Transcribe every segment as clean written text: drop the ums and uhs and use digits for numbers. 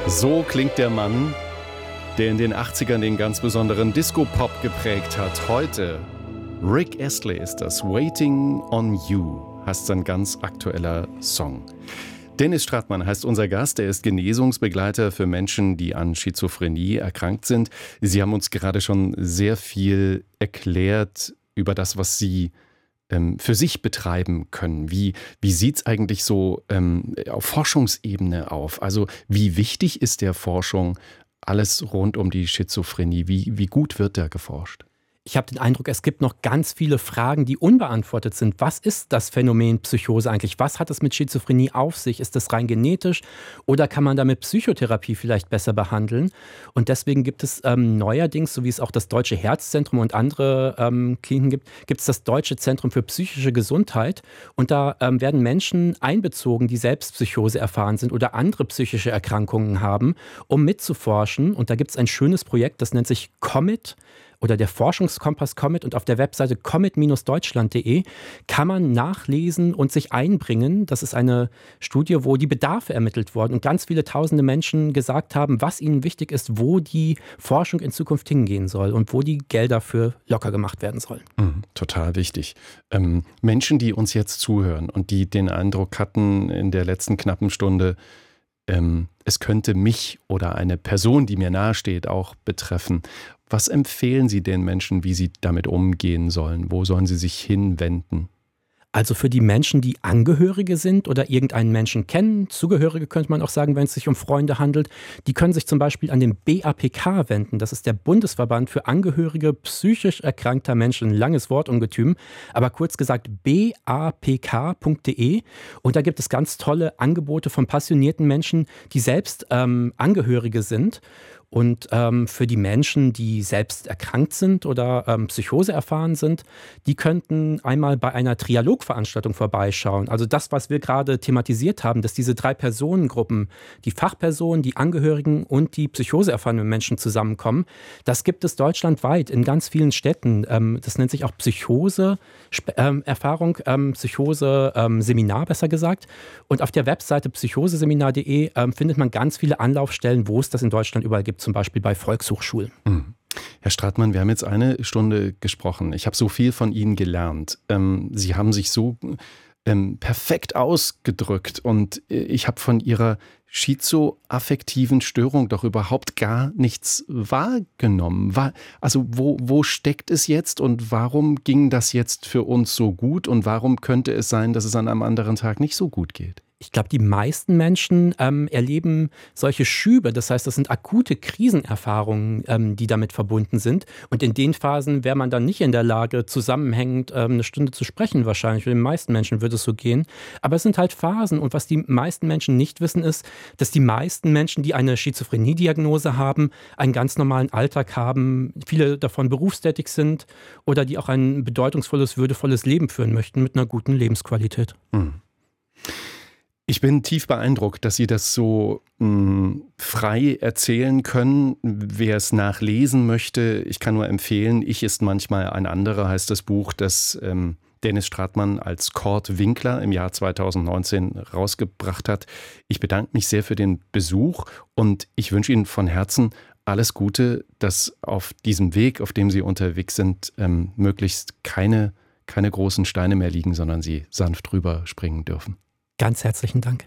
So klingt der Mann, der in den 80ern den ganz besonderen Disco-Pop geprägt hat. Heute, Rick Astley ist das. Waiting on You heißt sein ganz aktueller Song. Dennis Stratmann heißt unser Gast. Er ist Genesungsbegleiter für Menschen, die an Schizophrenie erkrankt sind. Sie haben uns gerade schon sehr viel erklärt über das, was Sie für sich betreiben können. Wie sieht es eigentlich so auf Forschungsebene auf? Also wie wichtig ist der Forschung alles rund um die Schizophrenie? Wie gut wird da geforscht? Ich habe den Eindruck, es gibt noch ganz viele Fragen, die unbeantwortet sind. Was ist das Phänomen Psychose eigentlich? Was hat es mit Schizophrenie auf sich? Ist das rein genetisch oder kann man damit Psychotherapie vielleicht besser behandeln? Und deswegen gibt es neuerdings, so wie es auch das Deutsche Herzzentrum und andere Kliniken gibt es das Deutsche Zentrum für psychische Gesundheit. Und da werden Menschen einbezogen, die selbst Psychose erfahren sind oder andere psychische Erkrankungen haben, um mitzuforschen. Und da gibt es ein schönes Projekt, das nennt sich COMET. Oder der Forschungskompass COMET, und auf der Webseite comet-deutschland.de kann man nachlesen und sich einbringen. Das ist eine Studie, wo die Bedarfe ermittelt wurden und ganz viele tausende Menschen gesagt haben, was ihnen wichtig ist, wo die Forschung in Zukunft hingehen soll und wo die Gelder für locker gemacht werden sollen. Total wichtig. Menschen, die uns jetzt zuhören und die den Eindruck hatten in der letzten knappen Stunde, es könnte mich oder eine Person, die mir nahesteht, auch betreffen. Was empfehlen Sie den Menschen, wie sie damit umgehen sollen? Wo sollen sie sich hinwenden? Also für die Menschen, die Angehörige sind oder irgendeinen Menschen kennen, Zugehörige könnte man auch sagen, wenn es sich um Freunde handelt, die können sich zum Beispiel an den BAPK wenden. Das ist der Bundesverband für Angehörige psychisch erkrankter Menschen. Ein langes Wortungetüm, aber kurz gesagt bapk.de. Und da gibt es ganz tolle Angebote von passionierten Menschen, die selbst Angehörige sind. Und für die Menschen, die selbst erkrankt sind oder Psychose erfahren sind, die könnten einmal bei einer Trialogveranstaltung vorbeischauen. Also das, was wir gerade thematisiert haben, dass diese 3 Personengruppen, die Fachpersonen, die Angehörigen und die Psychose erfahrenen Menschen zusammenkommen, das gibt es deutschlandweit in ganz vielen Städten. Das nennt sich auch Psychose-Erfahrung, Psychose-Seminar besser gesagt. Und auf der Webseite psychoseseminar.de findet man ganz viele Anlaufstellen, wo es das in Deutschland überall gibt. Zum Beispiel bei Volkshochschulen. Herr Stratmann, wir haben jetzt eine Stunde gesprochen. Ich habe so viel von Ihnen gelernt. Sie haben sich so perfekt ausgedrückt und ich habe von Ihrer schizoaffektiven Störung doch überhaupt gar nichts wahrgenommen. Also wo steckt es jetzt und warum ging das jetzt für uns so gut und warum könnte es sein, dass es an einem anderen Tag nicht so gut geht? Ich glaube, die meisten Menschen erleben solche Schübe. Das heißt, das sind akute Krisenerfahrungen, die damit verbunden sind. Und in den Phasen wäre man dann nicht in der Lage, zusammenhängend eine Stunde zu sprechen wahrscheinlich. Für den meisten Menschen würde es so gehen. Aber es sind halt Phasen. Und was die meisten Menschen nicht wissen, ist, dass die meisten Menschen, die eine Schizophrenie-Diagnose haben, einen ganz normalen Alltag haben, viele davon berufstätig sind oder die auch ein bedeutungsvolles, würdevolles Leben führen möchten mit einer guten Lebensqualität. Ich bin tief beeindruckt, dass Sie das so frei erzählen können. Wer es nachlesen möchte, ich kann nur empfehlen, Ich ist manchmal ein anderer, heißt das Buch, das Dennis Stratmann als Kurt Winkler im Jahr 2019 rausgebracht hat. Ich bedanke mich sehr für den Besuch und ich wünsche Ihnen von Herzen alles Gute, dass auf diesem Weg, auf dem Sie unterwegs sind, möglichst keine großen Steine mehr liegen, sondern Sie sanft drüber springen dürfen. Ganz herzlichen Dank.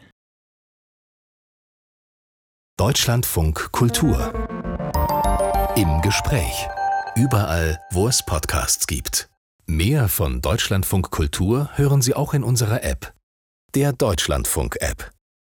Deutschlandfunk Kultur. Im Gespräch. Überall, wo es Podcasts gibt. Mehr von Deutschlandfunk Kultur hören Sie auch in unserer App. Der Deutschlandfunk-App.